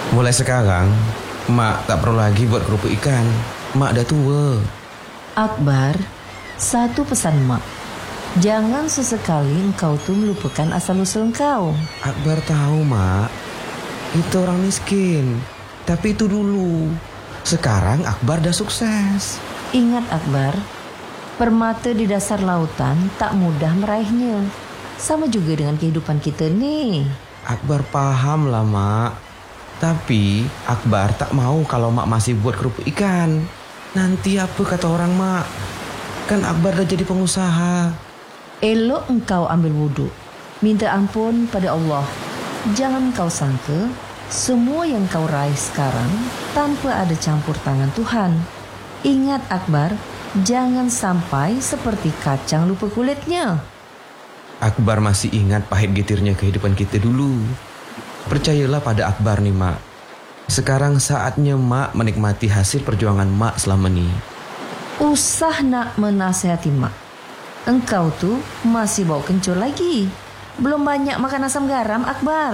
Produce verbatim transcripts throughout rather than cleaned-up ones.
Mulai sekarang, Mak tak perlu lagi buat kerupuk ikan. Mak dah tua. Akbar, satu pesan Mak. Jangan sesekali engkau tuh melupakan asal-usul engkau. Akbar tahu, Mak. Itu orang miskin. Tapi itu dulu. Sekarang Akbar dah sukses. Ingat Akbar, permata di dasar lautan tak mudah meraihnya. Sama juga dengan kehidupan kita nih. Akbar paham lah, Mak. Tapi Akbar tak mau kalau Mak masih buat kerupuk ikan. Nanti apa kata orang, Mak? Kan Akbar dah jadi pengusaha. Elok engkau ambil wudhu, minta ampun pada Allah. Jangan kau sangka semua yang kau raih sekarang tanpa ada campur tangan Tuhan. Ingat Akbar, jangan sampai seperti kacang lupa kulitnya. Akbar masih ingat pahit getirnya kehidupan kita dulu. Percayalah pada Akbar nih, Mak. Sekarang saatnya Mak menikmati hasil perjuangan Mak selama ini. Usah nak menasehati Mak. Engkau tuh masih bau kencur lagi. Belum banyak makan asam garam, Akbar.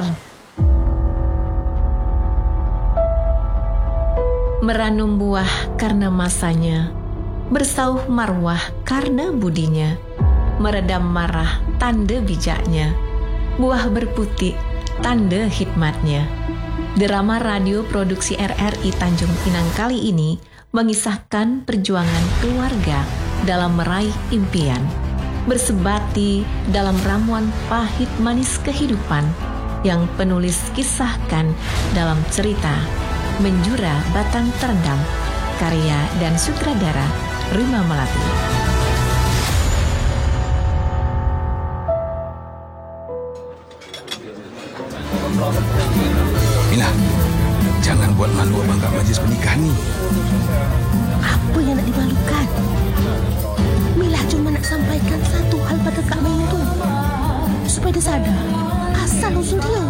Meranum buah karena masanya, bersauh marwah karena budinya, meredam marah tanda bijaknya, buah berputik tanda hikmatnya. Drama radio produksi R R I Tanjung Pinang kali ini mengisahkan perjuangan keluarga dalam meraih impian, bersebati dalam ramuan pahit manis kehidupan yang penulis kisahkan dalam cerita Menjura Batang Terendam, karya dan sutradara Rima Melati. Mila, jangan buat malu abang kat majlis pernikahan ni. Apa yang nak dimalukan? Mila cuma nak sampaikan satu hal pada Kak Main tu, supaya dia sadar asal usul dia.